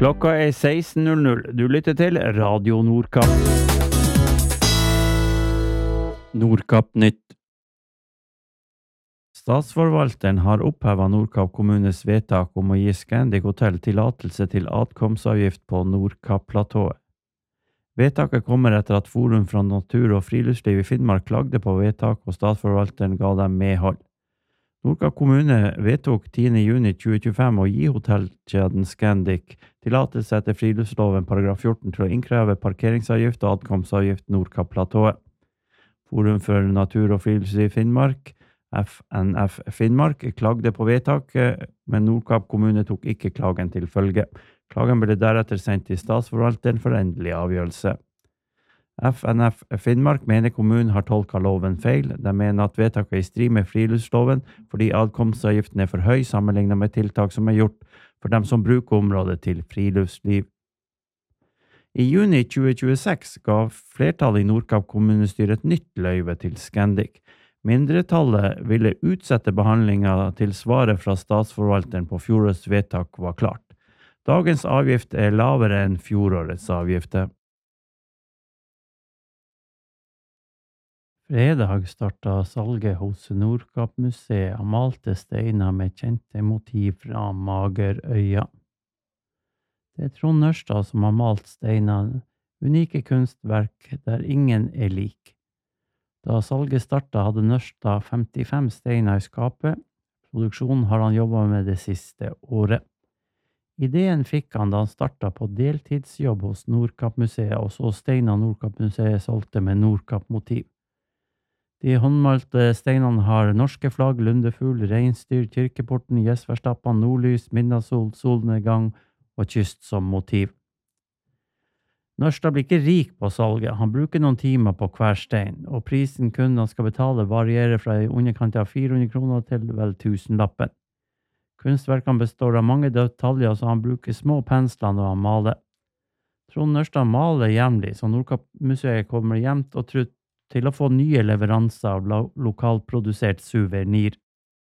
Klokka 16:00. Du lytter til Radio Nordkapp. Nordkapp Nytt. Statsforvalteren har opphevet Nordkapp kommunes vedtak om å gi Scandic Hotel tillatelse til adkomstavgift på Nordkapp-platået. Vedtaket kommer etter at Forum fra Natur og Friluftsliv i Finnmark klagde på vedtak, og statsforvalteren ga dem medhold. Nordkapp kommune vedtok 10. juni 2025 å gi hotellkjeden Scandic tillatelse etter friluftsloven paragraf 14 til å innkreve parkeringsavgift og adkomstavgift Nordkapp-platået. Forum for Natur og Friluftsliv Finnmark, FNF Finnmark, klagde på vedtaket, men Nordkapp kommune tok ikke klagen til følge. Klagen ble deretter sendt til statsforvalteren for endelig avgjørelse. FNF Finnmark mener kommunen har tolket loven feil. De mener at vedtaket er i strid med friluftsloven fordi adkomstavgiften er for høy sammenlignet med tiltak som er gjort for dem som bruker området til friluftsliv. I juni 2026 ga flertallet i Nordkapp kommunestyre et nytt løyve til Scandic. Mindretallet ville utsette behandlingen til svaret fra statsforvalteren på fjorårets vedtak var klart. Dagens avgift er lavere enn fjorårets avgifter. Fredag startet salget hos Nordkapp-museet av malte steiner med kjente motiv fra Magerøya. Det er Trond Nørstad som har malt steinene, unike kunstverk der ingen er lik. Da salget startet hadde Nørstad 55 steiner i skapet. Produksjonen har han jobbet med det siste året. Ideen fikk han da han startet på deltidsjobb hos Nordkapp-museet, og så steiner Nordkapp-museet solgte med Nordkapp-motiv. De håndmalte steinene har norske flagg, lundefugl, reinsdyr, kirkeporten, Gjesverstappa, nordlys, midnattssol, solnedgang og kyst som motiv. Nørstad blir ikke rik på salget, han bruker noen timer på hver stein, og prisen kundene skal betale varierer fra i underkant av 400 kroner til vel 1000-lappen. Kunstverkene består av mange detaljer, så han bruker små pensler når han maler. Trond Nørstad maler jevnlig, så Nordkapp-museet kommer jevnt og trutt til å få nye leveranser av lokalprodusert suvenir.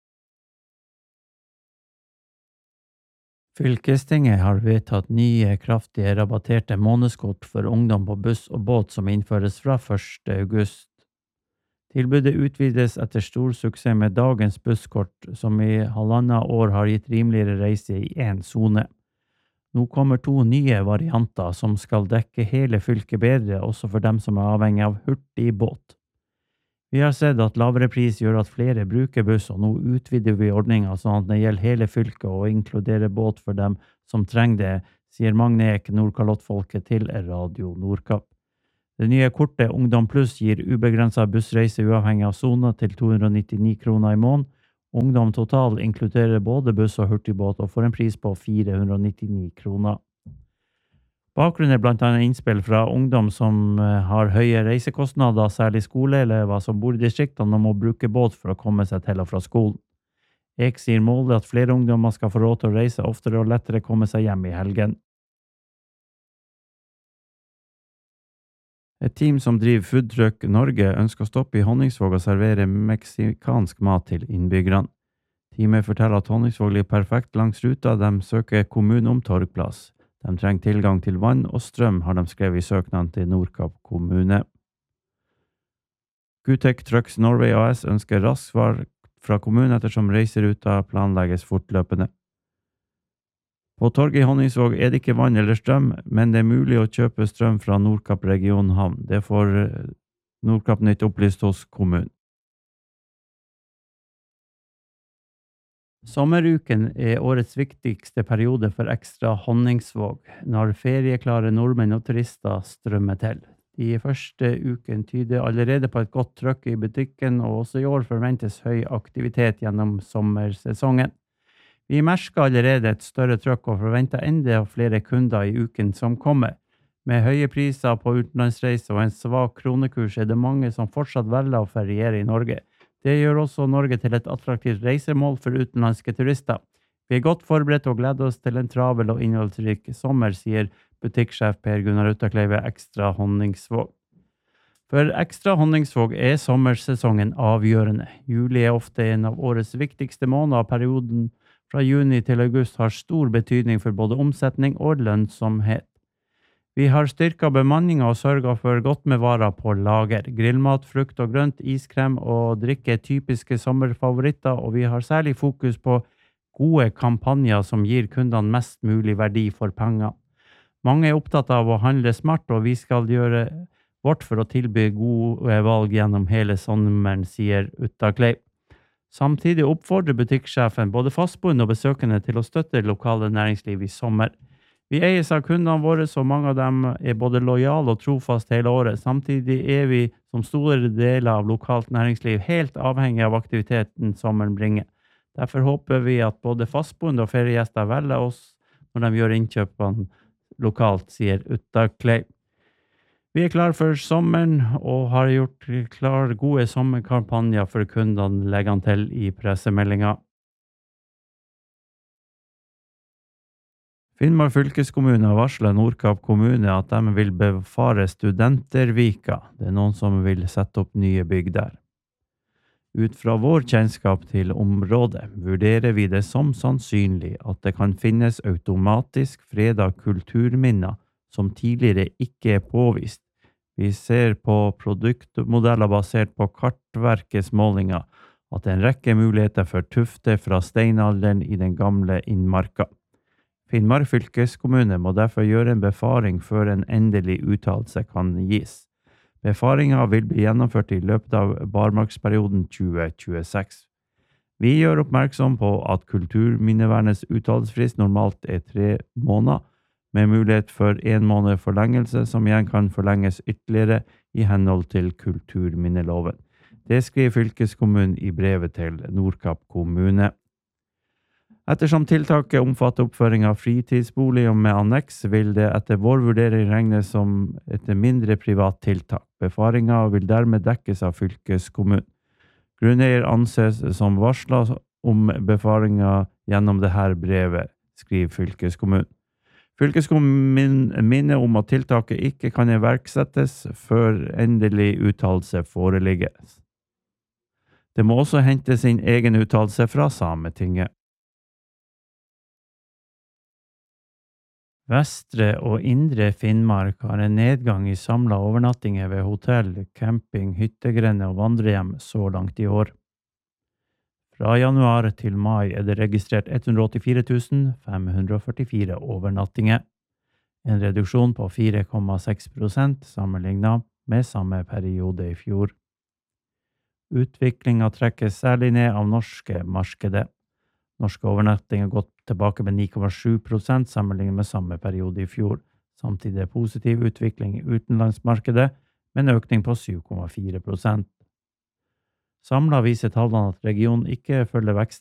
Fylkestinget har vedtatt nye kraftige rabatterte månedskort for ungdom på buss og båt som innføres fra 1. august. Tilbudet utvides etter stor suksess med dagens busskort, som i 1,5 år har gitt rimeligere reise i en zone. Nå kommer 2 nye varianter som skal dekke hele fylket bedre, også for dem som er avhengig av hurtig båt. Vi har sett at lavere pris gjør at flere bruker buss, og nå utvider vi ordningen sånn at det gjelder hele fylket og inkluderer båt for dem som trenger det, sier Magne Ek, Nordkalottfolket til Radio Nordkapp. Det nye kortet Ungdom Pluss gir ubegrenset bussreise uavhengig av zona til 299 kroner i måneden. Ungdom total inkluderer både buss og hurtigbåt og får en pris på 499 kroner. Bakgrunnen er blant annet innspill fra ungdom som har høye reisekostnader, særlig skoleelever som bor i distriktene og må bruke båt for å komme seg til og fra skolen. Ek sier målet at flere ungdommer skal få råd til å reise oftere og lettere komme seg hjem i helgen. Et team som driver Food Truck Norge ønsker å stoppe i Honningsvåg og servere meksikansk mat til innbyggerne. Teamet forteller at Honningsvåg ligger perfekt langs ruta, de søker kommunen om torgplass. De trenger tilgang til vann og strøm, har de skrevet i søknaden til Nordkapp kommune. Gutek Trucks Norway AS ønsker rask svar fra kommunen ettersom reiseruta planlegges fortløpende. På torget i Honningsvåg er det ikke vann eller strøm, men det er mulig å kjøpe strøm fra Nordkapp regionhavn. Det får Nordkapp Nytt opplyst hos kommunen. Sommeruken er årets viktigste periode for Ekstra Honningsvåg, når ferieklare nordmenn og turister strømmer til. De første uken tyder allerede på et godt trykk i butikken, og også i år forventes høy aktivitet gjennom sommersesongen. Vi merker allerede et større trykk og forventer enda flere kunder i uken som kommer. Med høye priser på utenlandsreiser og en svak kronekurs er det mange som fortsatt velger å feriere i Norge. Det gjør også Norge til et attraktivt reisemål for utenlandske turister. Vi er godt forberedt og gleder oss til en travel og innholdsrik sommer, sier butikksjef Per Gunnar Uttakleive Ekstra Honningsvåg. For Ekstra Honningsvåg er sommersesongen avgjørende. Juli er ofte en av årets viktigste måneder, og perioden fra juni til august har stor betydning for både omsetning og lønnsomhet. Vi har styrket bemanningen og sørget for godt med varer på lager. Grillmat, frukt og grønt, iskrem og drikke er typiske sommerfavoritter, og vi har særlig fokus på gode kampanjer som gir kundene mest mulig verdi for penger. Mange er opptatt av å handle smart, og vi skal gjøre vårt for å tilby gode valg gjennom hele sommeren, sier Utta Kleiv. Samtidig oppfordrer butikksjefen både fastboende og besøkende til å støtte lokale næringsliv i sommer. Vi eies av kundene våre, så mange av dem er både lojale og trofast hele året. Samtidig er vi, som store deler av lokalt næringsliv, helt avhengig av aktiviteten sommeren bringer. Derfor håper vi at både fastboende og feriegjester velger oss når de gjør innkjøpene lokalt, sier Utta Kleiv. Vi er klar for sommeren og har gjort klar gode sommerkampanjer for kundene, legger han til i pressemeldinga. Finnmark fylkeskommune har varslet Nordkapp kommune at de vil befare Studentervika. Det er noen som vil sette opp nye bygg der. Ut fra vår kjennskap til området vurderer vi det som sannsynlig at det kan finnes automatisk fredet kulturminner som tidligere ikke er påvist. Vi ser på produktmodeller basert på kartverkets målinger at det er en rekke muligheter for tufter fra steinalderen i den gamle innmarka. Finnmark fylkeskommune må derfor gjøre en befaring før en endelig uttalelse kan gis. Befaringen vil bli gjennomført i løpet av barmarksperioden 2026. Vi gjør oppmerksom på at kulturminnevernets uttalelsesfrist normalt er 3 måneder, med mulighet for 1 måned forlengelse, som igjen kan forlenges ytterligere i henhold til kulturminneloven. Det skriver fylkeskommunen i brevet til Nordkapp kommune. Ettersom tiltaket omfatter oppføring av fritidsbolig og med anneks, vil det etter vår vurdering regnes som et mindre privat tiltak. Befaringen vil dermed dekkes av fylkeskommunen. Grunneier anses som varslet om befaringen gjennom dette brevet, skriver fylkeskommunen. Fylkeskommunen minner om at tiltaket ikke kan iverksettes før endelig uttalelse foreligger. Det må også hentes inn egen uttalelse fra Sametinget. Vestre og Indre Finnmark har en nedgang i samlet overnattinger ved hotell, camping, hyttegrender og vandrehjem så langt i år. Fra januar til mai er det registrert 184 544 overnattinger, en reduksjon på 4,6% sammenlignet med samme periode i fjor. Utviklingen trekkes særlig ned av norske markedet. Norske overnattinger har gått tilbake med 9,7% sammenlignet med samme periode i fjor. Samtidig er positiv utvikling i utenlandsmarkedet med en økning på 7,4%. Samlet viser tallene at regionen ikke følger